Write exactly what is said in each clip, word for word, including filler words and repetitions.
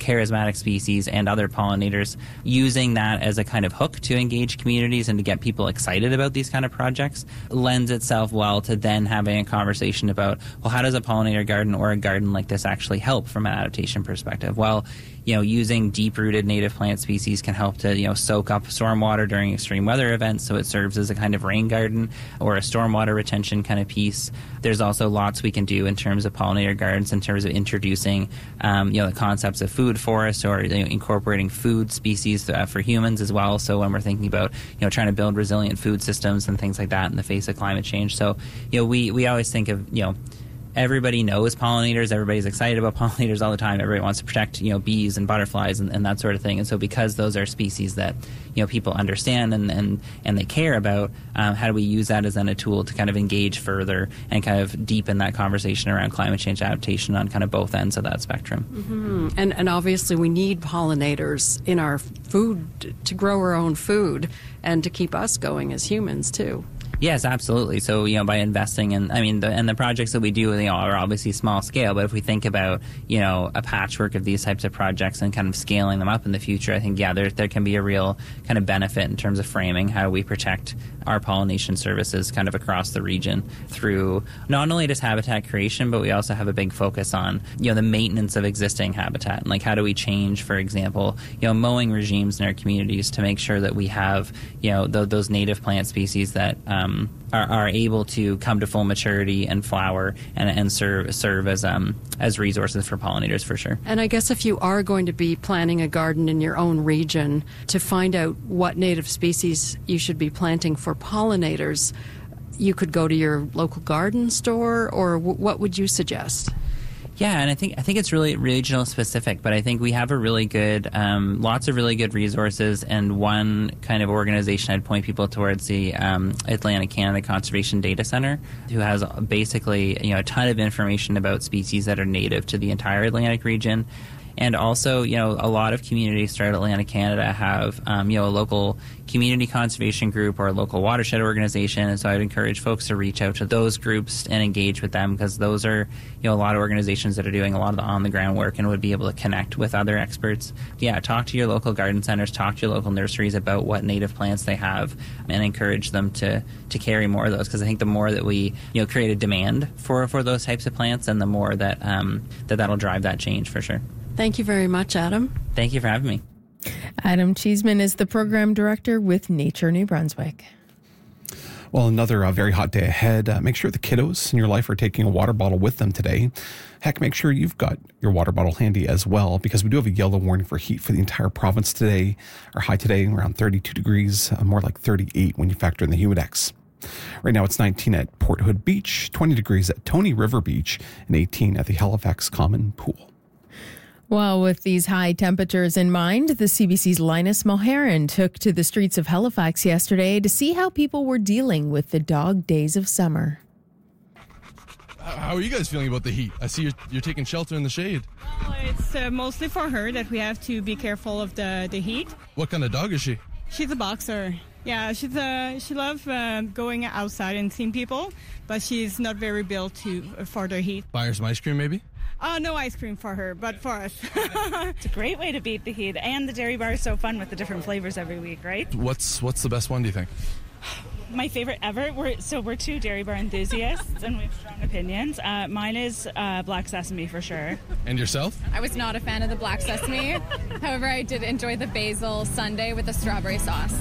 charismatic species and other pollinators, using that as a kind of hook to engage communities and to get people excited about these kind of projects lends itself well to then having a conversation about, well, how does a pollinator garden or a garden like this actually help from an adaptation perspective? Well, you know, using deep-rooted native plant species can help to, you know, soak up stormwater during extreme weather events, so it serves as a kind of rain garden or a stormwater retention kind of piece. There's also lots we can do in terms of pollinator gardens, in terms of introducing, um, you know, the concepts of food forests or, you know, incorporating food species uh, for humans as well. So when we're thinking about, you know, trying to build resilient food systems and things like that in the face of climate change. So, you know, we, we always think of, you know, everybody knows pollinators. Everybody's excited about pollinators all the time. Everybody wants to protect, you know, bees and butterflies and, and that sort of thing. And so because those are species that, you know, people understand and, and, and they care about, um, how do we use that as then a tool to kind of engage further and kind of deepen that conversation around climate change adaptation on kind of both ends of that spectrum. Mm-hmm. And, and obviously we need pollinators in our food to grow our own food and to keep us going as humans too. Yes, absolutely. So, you know, by investing in, I mean, the, and the projects that we do, you know, are obviously small scale, but if we think about, you know, a patchwork of these types of projects and kind of scaling them up in the future, I think, yeah, there, there can be a real kind of benefit in terms of framing how we protect our pollination services kind of across the region through not only just habitat creation, but we also have a big focus on, you know, the maintenance of existing habitat. And like, how do we change, for example, you know, mowing regimes in our communities to make sure that we have, you know, th- those native plant species that, um, Are, are able to come to full maturity and flower and, and serve serve as um as resources for pollinators for sure. And I guess if you are going to be planting a garden in your own region, to find out what native species you should be planting for pollinators, you could go to your local garden store, or w- what would you suggest? Yeah, and I think I think it's really regional specific, but I think we have a really good, um, lots of really good resources, and one kind of organization I'd point people towards, the um, Atlantic Canada Conservation Data Center, who has basically, you know, a ton of information about species that are native to the entire Atlantic region. And also, you know, a lot of communities throughout Atlantic Canada have, um, you know, a local community conservation group or a local watershed organization. And so I'd encourage folks to reach out to those groups and engage with them, because those are, you know, a lot of organizations that are doing a lot of the on-the-ground work and would be able to connect with other experts. Yeah, talk to your local garden centers, talk to your local nurseries about what native plants they have, and encourage them to, to carry more of those, because I think the more that we, you know, create a demand for, for those types of plants, and the more that, um, that that'll drive that change for sure. Thank you very much, Adam. Thank you for having me. Adam Cheeseman is the program director with Nature New Brunswick. Well, another uh, very hot day ahead. Uh, make sure the kiddos in your life are taking a water bottle with them today. Heck, make sure you've got your water bottle handy as well, because we do have a yellow warning for heat for the entire province today. Our high today around thirty-two degrees, uh, more like thirty-eight when you factor in the humidex. Right now it's nineteen at Port Hood Beach, twenty degrees at Tony River Beach, and eighteen at the Halifax Common Pool. Well, with these high temperatures in mind, the C B C's Linus Moharan took to the streets of Halifax yesterday to see how people were dealing with the dog days of summer. How are you guys feeling about the heat? I see you're, you're taking shelter in the shade. Well, it's uh, mostly for her that we have to be careful of the, the heat. What kind of dog is she? She's a boxer. Yeah, she's uh, she loves uh, going outside and seeing people, but she's not very built to for the heat. Buy her some ice cream, maybe? Uh, no ice cream for her, but for us. It's a great way to beat the heat, and the dairy bar is so fun with the different flavors every week, right? What's what's the best one, do you think? My favorite ever. We're, so we're two dairy bar enthusiasts, and we have strong opinions. Uh, mine is uh, black sesame for sure. And yourself? I was not a fan of the black sesame. However, I did enjoy the basil sundae with the strawberry sauce.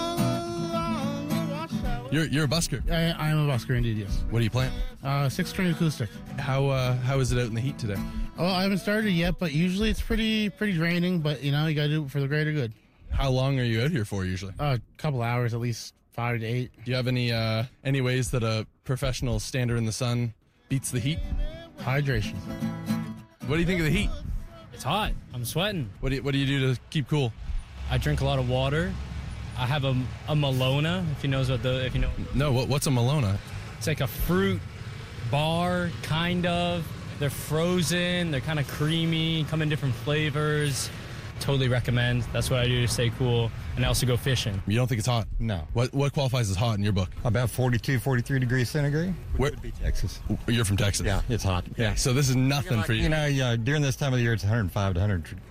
You're you're a busker. I, I'm a busker indeed, yes. What do you plant? Uh, six string acoustic. How uh, how is it out in the heat today? Oh, I haven't started yet, but usually it's pretty pretty draining. But you know, you got to do it for the greater good. How long are you out here for usually? Uh, a couple hours, at least five to eight. Do you have any uh, any ways that a professional stander in the sun beats the heat? Hydration. What do you think of the heat? It's hot. I'm sweating. What do you, what do you do to keep cool? I drink a lot of water. I have a, a Malona, if you knows what the if you know. No, what, what's a Malona? It's like a fruit bar, kind of. They're frozen. They're kind of creamy. Come in different flavors. Totally recommend. That's what I do to stay cool. And I also go fishing. You don't think it's hot? No. What what qualifies as hot in your book? About forty-two, forty-three degrees centigrade. Where? Would be Texas. You're from Texas? Yeah, it's hot. Yeah. So this is nothing like, for you. You know, yeah, during this time of the year, it's one hundred five to one hundred